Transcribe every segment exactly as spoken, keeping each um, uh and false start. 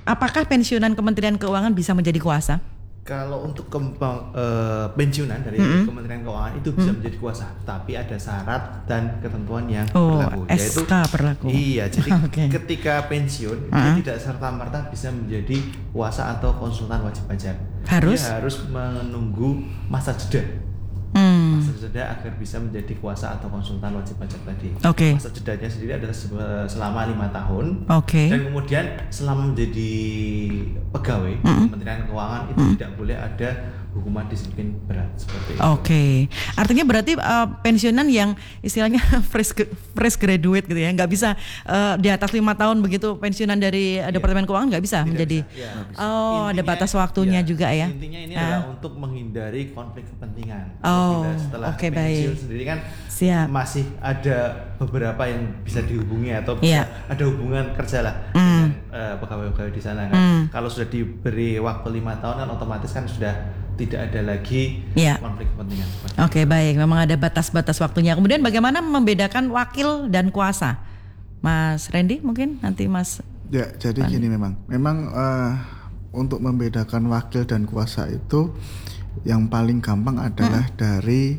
apakah pensiunan Kementerian Keuangan bisa menjadi kuasa? Kalau untuk kempang, uh, pensiunan dari mm-hmm. Kementerian Keuangan itu bisa mm-hmm. menjadi kuasa, tapi ada syarat dan ketentuan yang oh, berlaku. S K yaitu berlaku. Iya, jadi okay. ketika pensiun uh-huh. dia tidak serta-merta bisa menjadi kuasa atau konsultan wajib pajak. Harus? Dia harus menunggu masa jeda. Hmm. Masa jeda agar bisa menjadi kuasa atau konsultan wajib pajak tadi. Okay. Masa jedanya sendiri adalah selama lima tahun. Okay. Dan kemudian selama menjadi pegawai mm-hmm. Kementerian Keuangan itu mm-hmm. tidak boleh ada hukuman disiplin berat seperti itu. Oke, okay. Artinya berarti uh, pensiunan yang istilahnya fresh fresh graduate gitu ya, nggak bisa uh, di atas lima tahun begitu pensiunan dari uh, Departemen yeah. Keuangan nggak bisa tidak menjadi. Bisa. Ya, bisa. Oh, intinya, ada batas waktunya ya, juga ya. Intinya ini uh. adalah untuk menghindari konflik kepentingan. Oh, setelah okay, pensiun baik. sendiri kan Siap. masih ada beberapa yang bisa dihubungi atau bisa yeah. ada hubungan kerja lah mm. dengan uh, pegawai-pegawai di sana kan. Mm. Kalau sudah diberi waktu lima tahun kan otomatis kan sudah tidak ada lagi ya. konflik kepentingan. Oke, okay, baik. Memang ada batas-batas waktunya. Kemudian bagaimana membedakan wakil dan kuasa? Mas Randy mungkin nanti Mas. Ya, jadi Randy. Gini memang. Memang uh, untuk membedakan wakil dan kuasa itu yang paling gampang adalah hmm. dari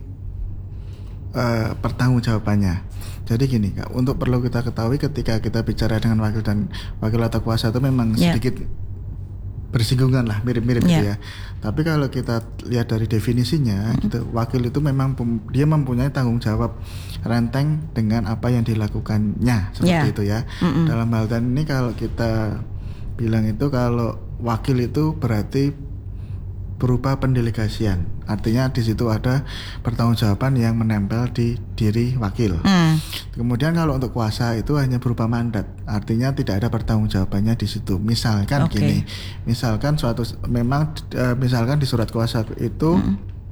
uh, pertanggungjawabannya. Jadi gini, Kak, untuk perlu kita ketahui ketika kita bicara dengan wakil dan wakil atau kuasa itu memang yeah. sedikit bersinggungan lah, mirip-mirip yeah. gitu ya. Tapi kalau kita lihat dari definisinya, mm-hmm. gitu, wakil itu memang pem, dia mempunyai tanggung jawab renteng dengan apa yang dilakukannya seperti yeah. itu ya. Mm-hmm. Dalam hal ini kalau kita bilang itu kalau wakil itu berarti berupa pendelegasian. Artinya di situ ada pertanggungjawaban yang menempel di diri wakil. Mm. Kemudian kalau untuk kuasa itu hanya berupa mandat. Artinya tidak ada pertanggungjawabannya di situ. Misalkan okay. gini, misalkan suatu memang uh, misalkan di surat kuasa itu mm.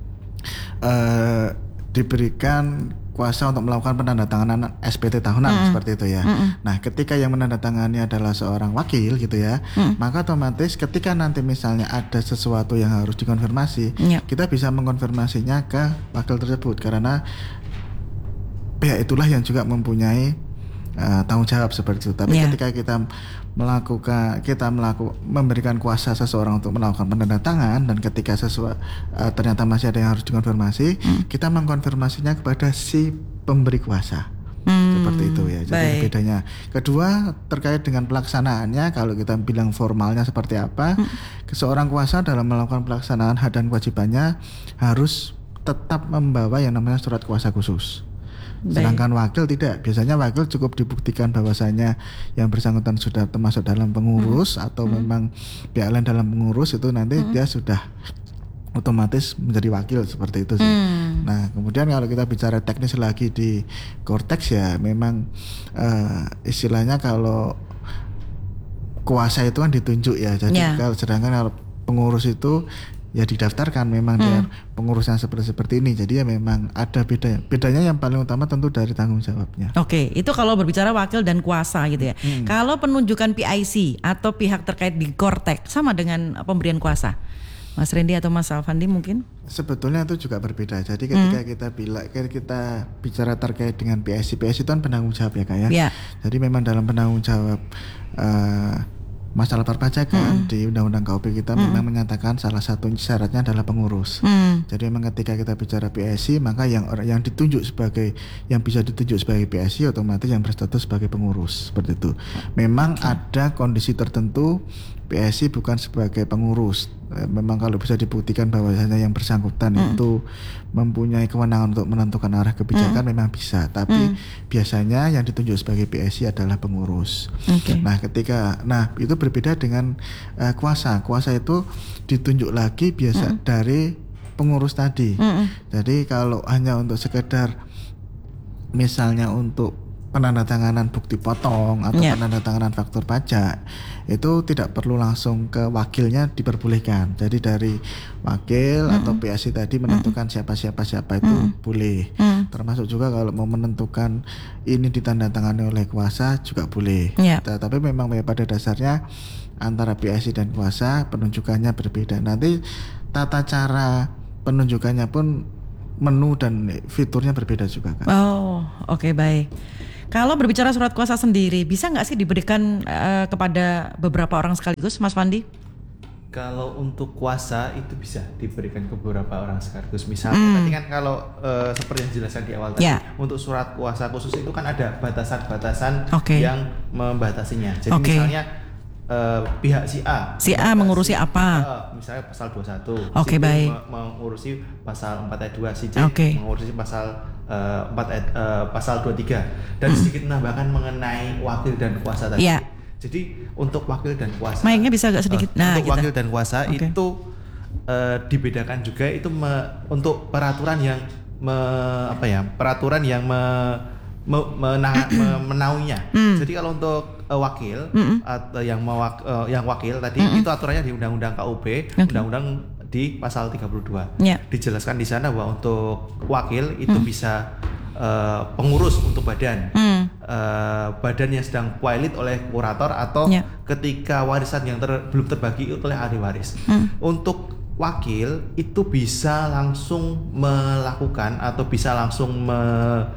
uh, diberikan kuasa untuk melakukan penandatanganan S P T tahunan mm. seperti itu ya. Mm. Nah, ketika yang menandatangani adalah seorang wakil gitu ya, mm. maka otomatis ketika nanti misalnya ada sesuatu yang harus dikonfirmasi, yeah. kita bisa mengkonfirmasinya ke wakil tersebut karena pihak itulah yang juga mempunyai uh, tanggung jawab seperti itu. Tapi yeah. ketika kita melakukan kita melakukan memberikan kuasa seseorang untuk melakukan penandatangan dan ketika sesuatu uh, ternyata masih ada yang harus dikonfirmasi, hmm. kita mengkonfirmasinya kepada si pemberi kuasa. Hmm, seperti itu ya. Jadi baik. Bedanya. Kedua terkait dengan pelaksanaannya, kalau kita bilang formalnya seperti apa, hmm. seorang kuasa dalam melakukan pelaksanaan hak dan kewajibannya harus tetap membawa yang namanya surat kuasa khusus. Sedangkan wakil tidak. Biasanya wakil cukup dibuktikan bahwasanya yang bersangkutan sudah termasuk dalam pengurus hmm. atau hmm. memang pihak lain dalam pengurus, itu nanti hmm. dia sudah otomatis menjadi wakil seperti itu sih. Hmm. Nah, kemudian kalau kita bicara teknis lagi di Kortex ya memang uh, istilahnya kalau kuasa itu kan ditunjuk ya. Jadi yeah. kalau sedangkan kalau pengurus itu ya didaftarkan memang hmm. dia pengurusnya seperti seperti ini. Jadi ya memang ada beda. Bedanya yang paling utama tentu dari tanggung jawabnya. Oke, itu kalau berbicara wakil dan kuasa gitu ya. Hmm. Kalau penunjukan P I C atau pihak terkait di Kortex sama dengan pemberian kuasa, Mas Randy atau Mas Alfandi mungkin? Sebetulnya itu juga berbeda. Jadi ketika hmm. kita bila kita bicara terkait dengan P I C, P I C itu kan penanggung jawab ya Kak ya. Yeah. Jadi memang dalam penanggung jawab uh, masalah perpajakan mm. di Undang-Undang K U P kita mm. memang menyatakan salah satu syaratnya adalah pengurus. Mm. Jadi memang ketika kita bicara P I C, maka yang yang ditunjuk sebagai yang bisa ditunjuk sebagai P I C otomatis yang berstatus sebagai pengurus seperti itu. Memang okay. ada kondisi tertentu P I C bukan sebagai pengurus. Memang kalau bisa dibuktikan bahwasanya yang bersangkutan mm. itu mempunyai kewenangan untuk menentukan arah kebijakan mm. memang bisa. Tapi mm. biasanya yang ditunjuk sebagai P I C adalah pengurus. Okay. Nah, ketika nah itu berbeda dengan uh, kuasa. Kuasa itu ditunjuk lagi biasa mm. dari pengurus tadi. Mm. Jadi kalau hanya untuk sekedar misalnya untuk penandatanganan bukti potong atau yeah. penandatanganan faktur pajak itu tidak perlu langsung ke wakilnya diperbolehkan. Jadi dari wakil mm-hmm. atau P I C tadi menentukan mm-hmm. siapa-siapa siapa itu mm-hmm. boleh. Mm-hmm. Termasuk juga kalau mau menentukan ini ditandatangani oleh kuasa juga boleh. Yeah. Tapi memang pada dasarnya antara P I C dan kuasa penunjukannya berbeda. Nanti tata cara penunjukannya pun menu dan fiturnya berbeda juga kan. Oh, oke okay, baik. Kalau berbicara surat kuasa sendiri, bisa nggak sih diberikan uh, kepada beberapa orang sekaligus, Mas Fandi? Kalau untuk kuasa itu bisa diberikan ke beberapa orang sekaligus. Misalnya Mm. tadi kan kalau uh, seperti yang dijelaskan di awal tadi, Yeah. untuk surat kuasa khusus itu kan ada batasan-batasan Okay. yang membatasinya. Jadi Okay. misalnya uh, pihak si A, Si A mengurusi apa? Uh, misalnya pasal dua puluh satu, Oke, si B baik. me- mengurusi pasal empat ayat dua, si C Oke. mengurusi pasal uh, empat ayat, uh, pasal dua puluh tiga, dan Mm. sedikit menambahkan mengenai wakil dan kuasa tadi. Yeah. Jadi untuk wakil dan kuasa, Mic-nya bisa agak sedikit. uh, Nah, untuk gitu. wakil dan kuasa Oke. itu uh, dibedakan juga itu me- untuk peraturan yang me- apa ya peraturan yang me- me- mena- me- menaunginya. Mm. Jadi kalau untuk uh, wakil Mm-mm. atau yang mewak, uh, yang wakil tadi Mm-mm. itu aturannya di Undang-Undang K U P, Oke. Undang-Undang di pasal tiga puluh dua. Ya. Dijelaskan di sana bahwa untuk wakil itu bisa uh, pengurus untuk badan. Hmm. Uh, badan yang sedang pilot oleh kurator atau Ya. ketika warisan yang ter- belum terbagi oleh ahli waris. Hmm. Untuk wakil itu bisa langsung melakukan atau bisa langsung me-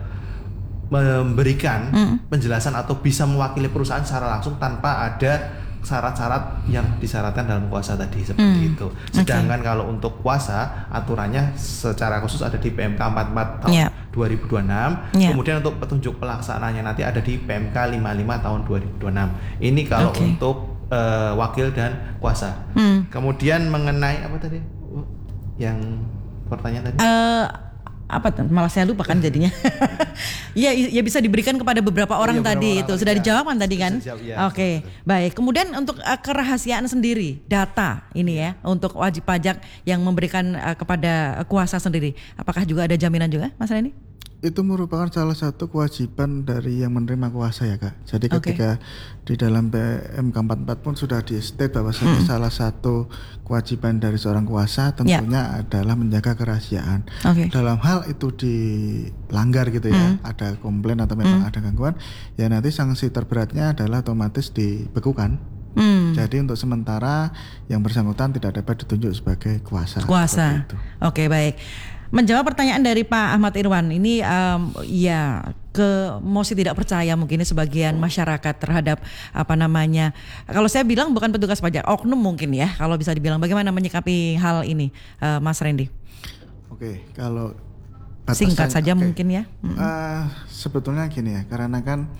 memberikan Hmm. penjelasan atau bisa mewakili perusahaan secara langsung tanpa ada syarat-syarat yang disyaratkan dalam kuasa tadi seperti Hmm. itu. Sedangkan kalau untuk kuasa aturannya secara khusus ada di P M K empat puluh empat tahun Ya. dua ribu dua puluh enam. Ya. Kemudian untuk petunjuk pelaksanaannya nanti ada di P M K lima puluh lima tahun dua ribu dua puluh enam. Ini kalau Oke. untuk uh, wakil dan kuasa. Hmm. Kemudian mengenai apa tadi? Yang pertanyaan tadi? Eh, apa tuh? Malah saya lupa kan jadinya. Iya, ya bisa diberikan kepada beberapa orang Iya, beberapa tadi orang itu tadi, sudah ya. dijawab kan tadi kan? Sudah dijawab, iya, Oke, betul. baik. Kemudian untuk uh, kerahasiaan sendiri, data ini ya untuk wajib pajak yang memberikan uh, kepada kuasa sendiri, apakah juga ada jaminan juga, Mas Reni? Itu merupakan salah satu kewajiban dari yang menerima kuasa ya Kak. Jadi Oke. ketika di dalam P M K empat puluh empat pun sudah di state bahwasanya Hmm. salah satu kewajiban dari seorang kuasa tentunya adalah menjaga kerahasiaan. Oke. Dalam hal itu dilanggar gitu ya, Hmm. ada komplain atau memang Hmm. ada gangguan, ya nanti sanksi terberatnya adalah otomatis dibekukan. Hmm. Jadi untuk sementara yang bersangkutan tidak dapat ditunjuk sebagai kuasa. Kuasa. Seperti itu. Oke, baik. Menjawab pertanyaan dari Pak Ahmad Irwan ini, um, ya ke mosi tidak percaya mungkin ini sebagian masyarakat terhadap apa namanya. Kalau saya bilang bukan petugas pajak, oknum mungkin ya. Kalau bisa dibilang, bagaimana menyikapi hal ini, uh, Mas Randy? Oke, kalau Singkat batasan- saja oke. mungkin ya. Eh, sebetulnya gini ya, karena kan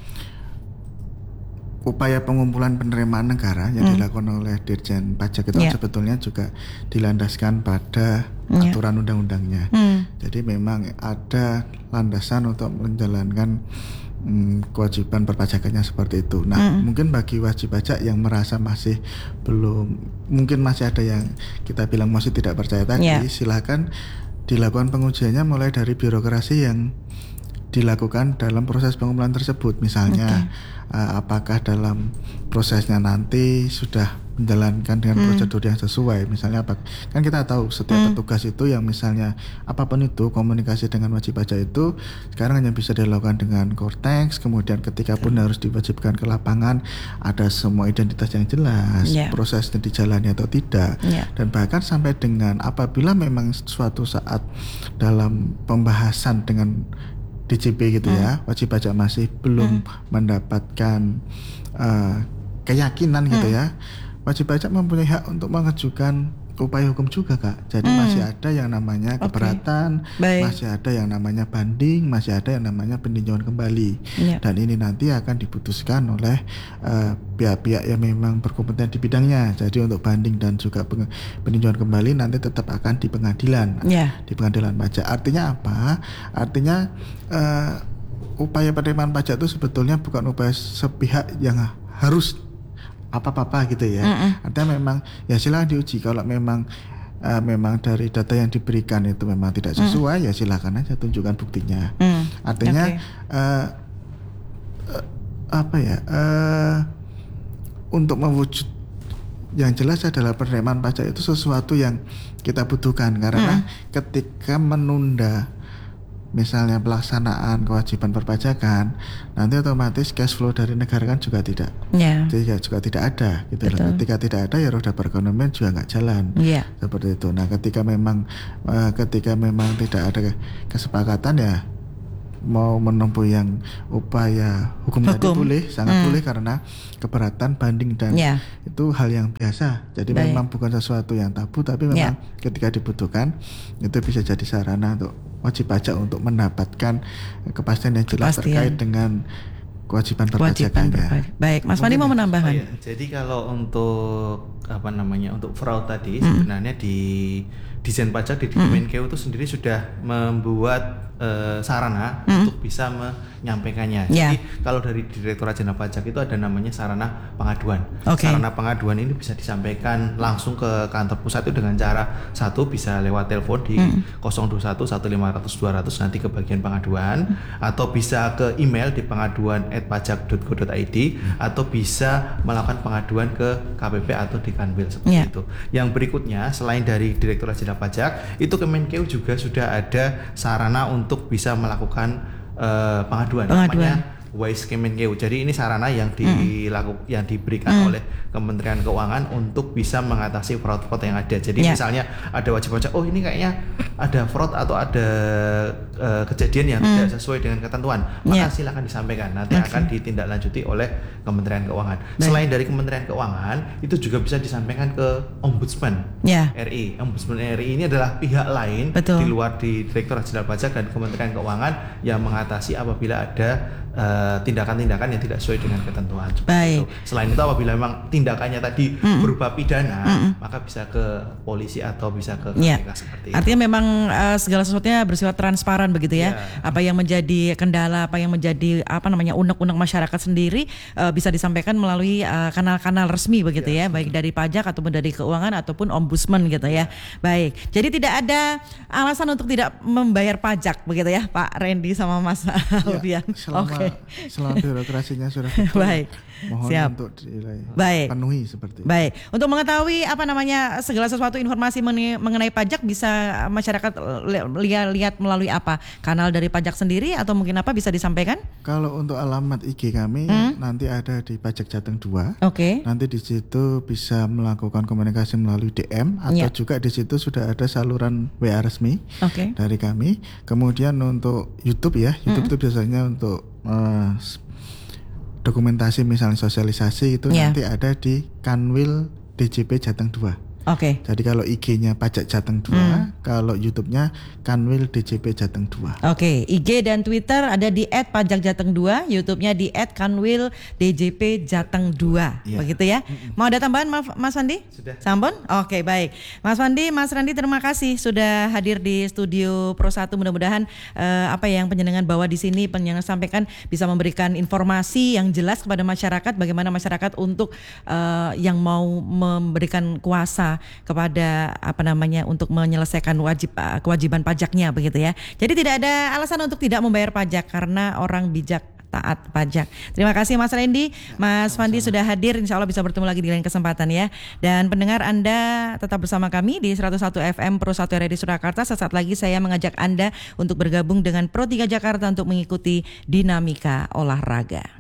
upaya pengumpulan penerimaan negara yang Hmm. dilakukan oleh Dirjen Pajak itu Ya. sebetulnya juga dilandaskan pada Ya. aturan undang-undangnya. Hmm. Jadi memang ada landasan untuk menjalankan mm, kewajiban perpajakannya seperti itu. Nah, Hmm. mungkin bagi wajib pajak yang merasa masih belum, mungkin masih ada yang kita bilang masih tidak percaya tadi, Ya. silakan dilakukan pengujiannya mulai dari birokrasi yang dilakukan dalam proses pengumpulan tersebut. Misalnya uh, apakah dalam prosesnya nanti sudah menjalankan dengan Hmm. prosedur yang sesuai. Misalnya apa? Kan kita tahu setiap Hmm. petugas itu yang misalnya apapun itu komunikasi dengan wajib pajak itu sekarang hanya bisa dilakukan dengan Cortex. Kemudian ketika pun harus diwajibkan ke lapangan ada semua identitas yang jelas, Ya. prosesnya dijalani atau tidak. Ya. Dan bahkan sampai dengan apabila memang suatu saat dalam pembahasan dengan D J P gitu ya, wajib pajak masih belum mendapatkan uh, keyakinan gitu ya, wajib pajak mempunyai hak untuk mengajukan upaya hukum juga Kak. Jadi Hmm. masih ada yang namanya Oke. keberatan, Baik. masih ada yang namanya banding, masih ada yang namanya peninjauan kembali. Ya. Dan ini nanti akan diputuskan oleh uh, pihak-pihak yang memang berkompeten di bidangnya. Jadi untuk banding dan juga peng- peninjauan kembali nanti tetap akan di pengadilan, Ya. di pengadilan pajak. Artinya apa? Artinya uh, upaya penerimaan pajak itu sebetulnya bukan upaya sepihak yang harus apa-apa gitu ya. Mm-mm. Artinya memang ya silakan diuji kalau memang uh, memang dari data yang diberikan itu memang tidak sesuai, ya silakan aja tunjukkan buktinya. Hmm. Artinya Oke. uh, uh, apa ya? Uh, untuk mewujud yang jelas adalah penerimaan pajak itu sesuatu yang kita butuhkan karena ketika menunda misalnya pelaksanaan kewajiban perpajakan, nanti otomatis cash flow dari negara kan juga tidak, Ya. tidak juga tidak ada gitu loh. Betul. Ketika tidak ada ya roda perekonomian juga nggak jalan. Iya. Seperti itu. Nah, ketika memang uh, ketika memang tidak ada kesepakatan ya mau menempuh yang upaya hukum, Hukum. tadi boleh, sangat Hmm. boleh karena keberatan banding dan Ya. itu hal yang biasa. Jadi Baik. memang bukan sesuatu yang tabu, tapi memang ketika dibutuhkan itu bisa jadi sarana untuk wajib pajak untuk mendapatkan kepastian yang jelas Kepastian. terkait dengan kewajiban Kewajiban perpajakannya. berpajak. Baik, Mas Fandi mau Oh menambahkan? iya, jadi kalau untuk apa namanya untuk fraud tadi sebenarnya di Dijen Pajak di Kemenkeu itu sendiri sudah membuat eh, sarana untuk bisa menyampaikannya. Ya. Jadi kalau dari Direktorat Jenderal Pajak itu ada namanya sarana pengaduan. Oke. Sarana pengaduan ini bisa disampaikan langsung ke kantor pusat itu dengan cara satu bisa lewat telepon di nol dua satu satu lima nol nol dua nol nol nanti ke bagian pengaduan, atau bisa ke email di pengaduan at pajak dot go dot i d, atau bisa melakukan pengaduan ke K P P atau di Kanwil seperti Ya. itu. Yang berikutnya selain dari Direktorat Jenderal Pajak itu Kemenkeu juga sudah ada sarana untuk bisa melakukan eh, pengaduan, Pengaduan. namanya Wise Kemenkeu. Jadi ini sarana yang dilaku, yang diberikan oleh Kementerian Keuangan untuk bisa mengatasi fraud-fraud yang ada. Jadi Ya. misalnya ada wajib pajak, oh ini kayaknya ada fraud atau ada uh, kejadian yang tidak sesuai dengan ketentuan, maka Ya. silakan disampaikan. Nanti Oke. akan ditindaklanjuti oleh Kementerian Keuangan. Baik. Selain dari Kementerian Keuangan, itu juga bisa disampaikan ke Ombudsman Ya. R I. Ombudsman R I ini adalah pihak lain Betul. di luar di Direktorat Jenderal Pajak dan Kementerian Keuangan yang mengatasi apabila ada uh, tindakan-tindakan yang tidak sesuai dengan ketentuan. Seperti Baik. itu. Selain itu apabila memang tindakannya tadi berupa pidana, maka bisa ke polisi atau bisa ke K P K Ya. seperti itu. Artinya memang uh, segala sesuatunya bersifat transparan begitu ya. Ya. Apa yang menjadi kendala, apa yang menjadi apa namanya unek-unek masyarakat sendiri uh, bisa disampaikan melalui uh, kanal-kanal resmi begitu ya, baik dari pajak ataupun dari keuangan ataupun ombudsman gitu ya. Baik. Jadi tidak ada alasan untuk tidak membayar pajak begitu ya, Pak Randy sama Mas Alfian. Ya, selama Oke. selama birokrasinya sudah betul, Baik. mohon Siap. untuk Baik. dipenuhi seperti itu. Baik, untuk mengetahui apa namanya segala sesuatu informasi mengenai, mengenai pajak bisa masyarakat lihat lihat melalui apa? Kanal dari pajak sendiri atau mungkin apa bisa disampaikan? Kalau untuk alamat I G kami Hmm? nanti ada di Pajak Jateng dua. Oke. Nanti di situ bisa melakukan komunikasi melalui D M atau Ya. juga di situ sudah ada saluran W A resmi Oke. dari kami. Kemudian untuk YouTube ya, YouTube itu biasanya untuk eh, s- dokumentasi misalnya sosialisasi itu Ya. nanti ada di Kanwil D J P Jateng dua. Oke. Jadi kalau I G-nya Pajak Jateng dua, kalau YouTube-nya Kanwil D J P Jateng dua. Oke, I G dan Twitter ada di et pajak jateng dua, YouTube-nya di et kanwil D J P Jateng dua. Iya. Begitu ya. Mau ada tambahan Mas Mas Fandi? Sudah. Sampun? Oke, baik. Mas Fandi, Mas Randy terima kasih sudah hadir di studio Pro satu. Mudah-mudahan eh, apa yang penjenengan bawa di sini penjenengan sampaikan bisa memberikan informasi yang jelas kepada masyarakat bagaimana masyarakat untuk eh, yang mau memberikan kuasa kepada apa namanya untuk menyelesaikan wajib kewajiban pajaknya begitu ya. Jadi tidak ada alasan untuk tidak membayar pajak karena orang bijak taat pajak. Terima kasih Mas Randy, Mas Fandi sudah hadir. Insya Allah bisa bertemu lagi di lain kesempatan ya. Dan pendengar Anda tetap bersama kami di seratus satu F M Pro satu R R I Surakarta. Sesaat lagi saya mengajak Anda untuk bergabung dengan Pro tiga Jakarta untuk mengikuti dinamika olahraga.